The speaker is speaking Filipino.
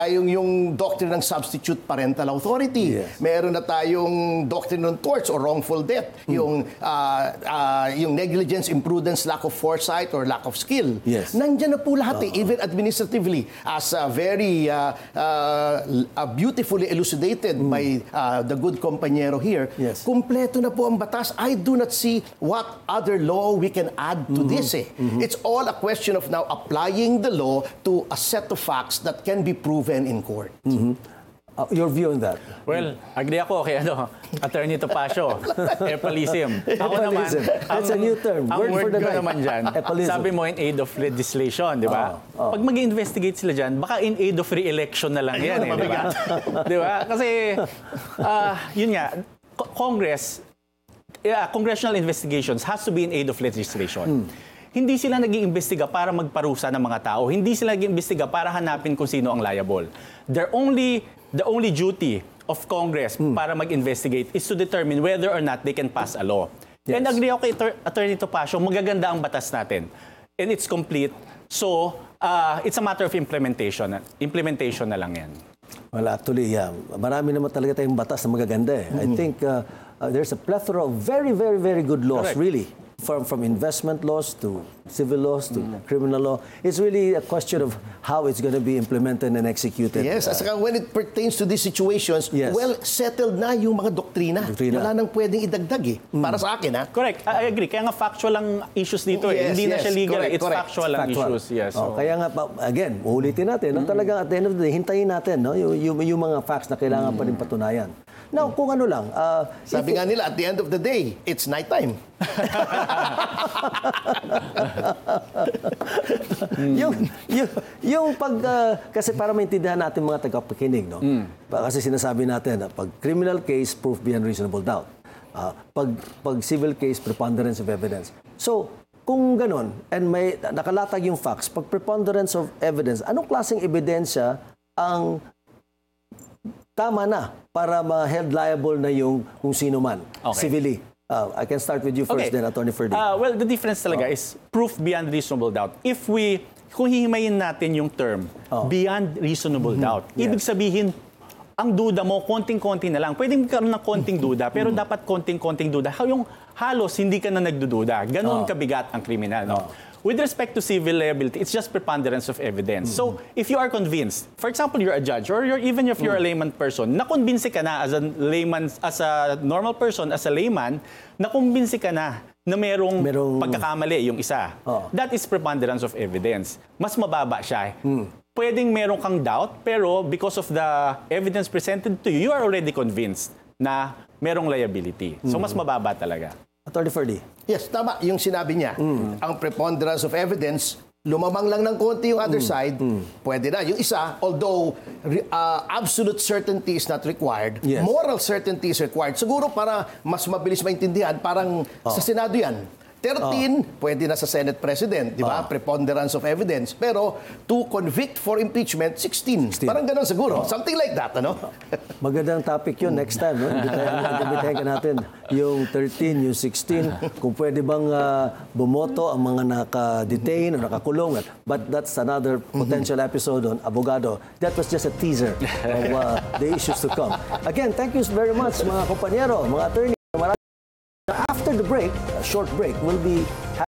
yung doctrine ng substitute parental authority. Yes. Meron na tayong doctrine ng torts or wrongful death. Yung negligence, imprudence, lack of foresight, or lack of skill. Yes. Nandyan na po lahat even administratively, as very beautifully elucidated by the good compañero here. Yes. Kumpleto na po ang batas. I do not see what other law we can add to this. It's all a question of now applying the law to a set of facts that can be proven in court. Your view on that? Well, agree ako kay Attorney Topacio, epalism. Ako naman, That's a new term. Ang Word for word the ko night. naman dyan, Epalism. sabi mo in aid of legislation, di ba? Pag mag-investigate sila dyan, baka in aid of re-election na lang yan, di ba? Di ba? Kasi, yun nga, congressional investigations has to be in aid of legislation. Hindi sila nag-iimbestiga para magparusa ng mga tao. Hindi sila nag-iimbestiga para hanapin kung sino ang liable. The only duty of Congress para mag-investigate is to determine whether or not they can pass a law. Yes. And agree ako kay Attorney Topacio, magaganda ang batas natin. And it's complete. So, it's a matter of implementation. Implementation na lang yan. Well, actually, yeah. Marami naman talaga tayong batas na magaganda eh. I think there's a plethora of very, very, very good laws, Correct. really. From investment laws to civil laws to criminal law. It's really a question of how it's going to be implemented and executed. Yes, at saka when it pertains to these situations, Yes. well, settled na yung mga doktrina. Wala nang pwedeng idagdag para sa akin, ha? Correct. I agree. Kaya nga factual ang issues dito eh. Yes, Hindi na yes. siya legal. Correct, It's correct. factual ang issues. Yes. So, Kaya nga, again, ulitin natin. Talagang at the end of the day, hintayin natin yung mga facts na kailangan pa rin patunayan. Now, kung ano lang. Sabi nga nila, at the end of the day, it's nighttime. yung pag kasi para maintindihan natin mga tagapakinig, no? Kasi sinasabi natin, pag criminal case, proof beyond reasonable doubt. Pag civil case, preponderance of evidence. So, kung ganon, and may nakalatag yung facts, pag preponderance of evidence, anong klaseng ebidensya ang tama na para ma-held liable na yung kung sino man, civilly? I can start with you first, then Attorney Ferdy. Well, the difference talaga is proof beyond reasonable doubt. Kung hihimayin natin yung term, beyond reasonable doubt, ibig sabihin, ang duda mo, konting-konti na lang. Pwede magkaroon ng konting duda, pero dapat konting-konting duda. Yung halos, hindi ka na nagdududa. Ganon kabigat ang kriminal. No? With respect to civil liability, it's just preponderance of evidence. So, if you are convinced, for example, you're a judge, or even if you're a layman person, nakumbinsi ka na as a layman, as a normal person, as a layman, nakumbinsi ka na merong pagkakamali yung isa. That is preponderance of evidence. Mas mababa siya. Pwedeng meron kang doubt, pero because of the evidence presented to you, you are already convinced na merong liability. So, mas mababa talaga. Attorney Ferdy. Yes, tama yung sinabi niya. Ang preponderance of evidence, lumamang lang ng konti yung other side, pwede na. Yung isa, although absolute certainty is not required, Yes. moral certainty is required. Siguro para mas mabilis maintindihan, parang sa Senado yan. 13, pwede na sa Senate President, di ba? Preponderance of evidence. Pero to convict for impeachment, 16. Parang ganun siguro. Something like that, ano? Magandang topic yun next time. No? Imbitahin ka natin yung 13, yung 16. Kung pwede bang bumoto ang mga naka-detain o nakakulong. But that's another potential episode on Abogado. That was just a teaser of the issues to come. Again, thank you very much mga kompanyero, mga attorney. After the break, a short break, we'll be